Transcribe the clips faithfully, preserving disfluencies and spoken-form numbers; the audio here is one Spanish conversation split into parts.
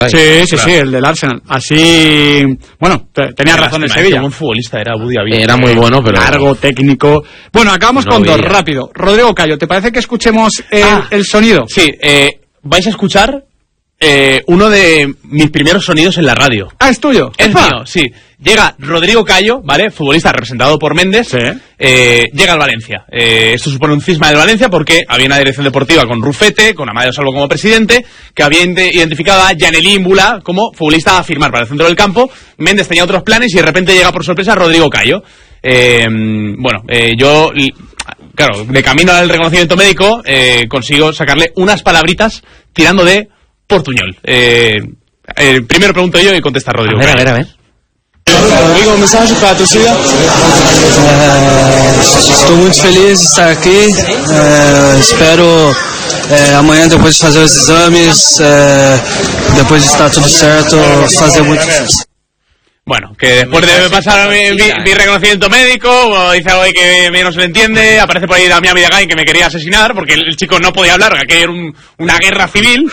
Sí, sí, claro. sí, el del Arsenal. Así, bueno, te, tenía era razón el Sevilla. Un buen futbolista era Woody Avila. Era muy bueno, pero... Largo, técnico... Bueno, acabamos no con veía. dos, rápido. Rodrigo Cayo, ¿te parece que escuchemos el, ah, el sonido? Sí, eh, vais a escuchar eh, uno de mis primeros sonidos en la radio. Ah, ¿es tuyo? Es mío, sí. Llega Rodrigo Cayo, ¿vale? Futbolista representado por Méndez. Sí. Eh, llega al Valencia. Eh, esto supone un cisma del Valencia porque había una dirección deportiva con Rufete, con Amadeo Salvo como presidente, que había identificado a Yanelí Imbula como futbolista a firmar para el centro del campo. Méndez tenía otros planes y de repente llega por sorpresa Rodrigo Cayo. Eh, bueno, eh, yo, claro, de camino al reconocimiento médico, eh, consigo sacarle unas palabritas tirando de portuñol. Eh, eh, primero pregunto yo y contesta Rodrigo. A ver, a ver, a ver. Rodrigo, mensagem para a torcida? Estou muito feliz de estar aqui. Uh, espero uh, amanhã, depois de fazer os exames, uh, depois de estar tudo certo, fazer muito sucesso. Bueno, que después de pasar mi, mi, mi reconocimiento médico, bueno, dice algo ahí que no se le entiende, aparece por ahí Damián Vidagain que me quería asesinar porque el, el chico no podía hablar, que era un, una guerra civil.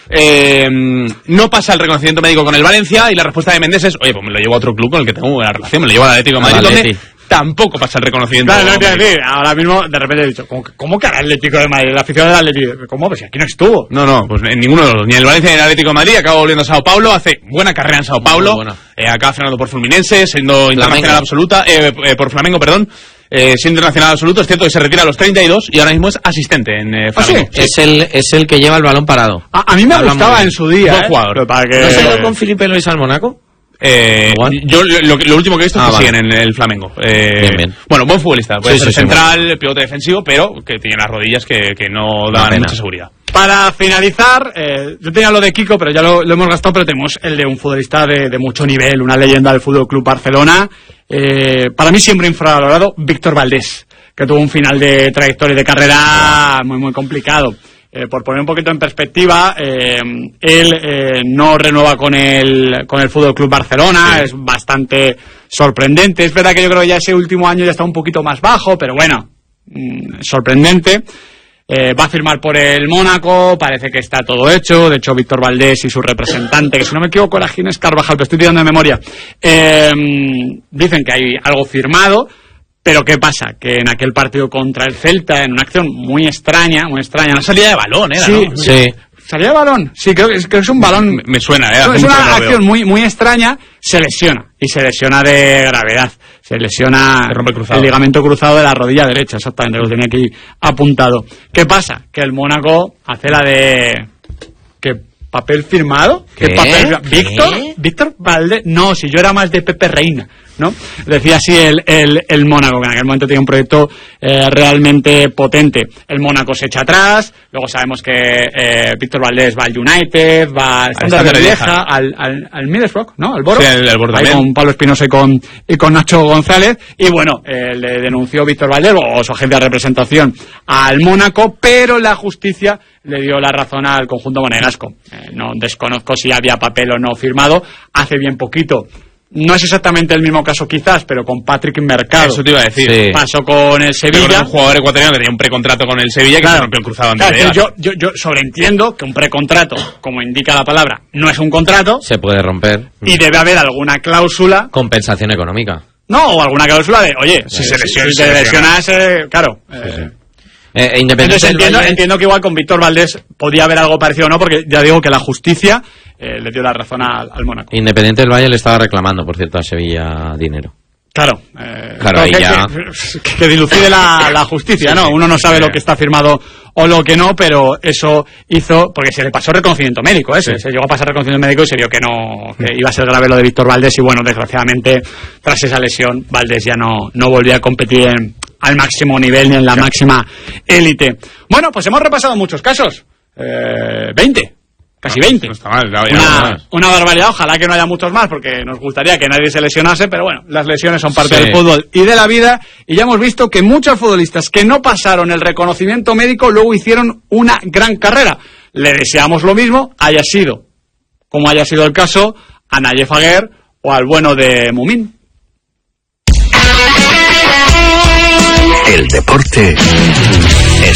Eh, no pasa el reconocimiento médico con el Valencia y la respuesta de Méndez es, oye, pues me lo llevo a otro club con el que tengo buena relación, me lo llevo al Atlético de Madrid, donde tampoco pasa el reconocimiento. Claro, no te voy a decir, ahora mismo de repente he dicho, ¿cómo, cómo que al Atlético de Madrid? La afición del Atlético, ¿cómo? Pues si aquí no estuvo. No, no, pues en ninguno de los, ni el Valencia ni el Atlético de Madrid, acaba volviendo a Sao Paulo, hace buena carrera en Sao Paulo, eh, acaba frenando por Fluminense, siendo internacional absoluta, eh, eh, por Flamengo, perdón. Eh, siendo internacional absoluto, es cierto que se retira a los treinta y dos y ahora mismo es asistente en eh, Flamengo. ¿Ah, sí? Es el es el que lleva el balón parado. A, a mí me Habla gustaba en su día. Buen ¿eh? jugador. Para que... ¿No se quedó con Felipe Luis al Mónaco? Eh, yo lo, lo último que he visto ah, es que vale. siguen en el Flamengo. Eh, bien, bien. Bueno, buen futbolista. Puede sí, ser sí, central, sí, bueno. pivote defensivo, pero que tiene las rodillas que, que no dan mucha seguridad. Para finalizar, eh, yo tenía lo de Kiko, pero ya lo, lo hemos gastado, pero tenemos el de un futbolista de, de mucho nivel, una leyenda del Fútbol Club Barcelona. Eh, para mí siempre infravalorado, Víctor Valdés, que tuvo un final de trayectoria y de carrera muy, muy complicado. Eh, por poner un poquito en perspectiva, eh, él eh, no renueva con el con el Fútbol Club Barcelona, sí. Es bastante sorprendente. Es verdad que yo creo que ya ese último año ya está un poquito más bajo, pero bueno, mmm, sorprendente. Eh, va a firmar por el Mónaco, parece que está todo hecho. De hecho, Víctor Valdés y su representante, que si no me equivoco era Ginés Carvajal, pero estoy tirando de memoria, eh, dicen que hay algo firmado. Pero ¿qué pasa? Que en aquel partido contra el Celta, en una acción muy extraña, muy extraña... Una salida de balón, ¿era? Sí, ¿no? sí. ¿Salida de balón? Sí, creo que es, creo que es un balón... Me, me suena, ¿eh? No, es una acción muy, muy extraña, se lesiona. Y se lesiona de gravedad. Se lesiona se rompe el, cruzado. el ligamento cruzado de la rodilla derecha, exactamente, lo tenía aquí apuntado. ¿Qué pasa? Que el Mónaco hace la de... ¿Qué? ¿Papel firmado? ¿Qué? ¿Qué papel? ¿Qué? ¿Víctor? ¿Víctor Valdés? No, si yo era más de Pepe Reina, ¿no? Decía así el, el, el Mónaco, que en aquel momento tenía un proyecto eh, realmente potente. El Mónaco se echa atrás, luego sabemos que eh, Víctor Valdés va al United, va al Standard Lieja, al, al, al Middlesbrough, ¿no? Al Boro. Sí, el, el Boro ahí con Pablo Espinosa y con, y con Nacho González. Y bueno, eh, le denunció Víctor Valdés, o su agencia de representación, al Mónaco, pero la justicia le dio la razón al conjunto monegasco. Eh, no desconozco si había papel o no firmado. Hace bien poquito, no es exactamente el mismo caso quizás, pero con Patrick Mercado. Eso te iba a decir. Sí. Pasó con el Sevilla. Pero con un jugador ecuatoriano que tenía un precontrato con el Sevilla que claro. se rompió el cruzado antes claro, de yo, yo, yo sobreentiendo que un precontrato, como indica la palabra, no es un contrato. Se puede romper. Y debe haber alguna cláusula. Compensación económica. No, o alguna cláusula de, oye, si, si se lesiona, si te lesionas, eh, claro. Sí, eh, sí. Eh, Entonces entiendo, entiendo que igual con Víctor Valdés podía haber algo parecido o no, porque ya digo que la justicia eh, le dio la razón al, al Mónaco. Independiente del Valle le estaba reclamando, por cierto, a Sevilla dinero. Claro, eh, claro ahí que, ya... que, que dilucide la, la justicia, sí, ¿no? Uno no sabe sí. lo que está firmado o lo que no, pero eso hizo, porque se le pasó reconocimiento médico, ese, sí. se llegó a pasar reconocimiento médico y se vio que no, que iba a ser grave lo de Víctor Valdés y bueno, desgraciadamente, tras esa lesión, Valdés ya no, no volvió a competir en, al máximo nivel ni en la máxima élite. Bueno, pues hemos repasado muchos casos, eh, veinte. Casi veinte. No está mal, no, una, una barbaridad, ojalá que no haya muchos más porque nos gustaría que nadie se lesionase, pero bueno, las lesiones son parte sí. del fútbol y de la vida y ya hemos visto que muchos futbolistas que no pasaron el reconocimiento médico luego hicieron una gran carrera. Le deseamos lo mismo, haya sido, como haya sido el caso, a Nayef Aguer o al bueno de Mumín. El deporte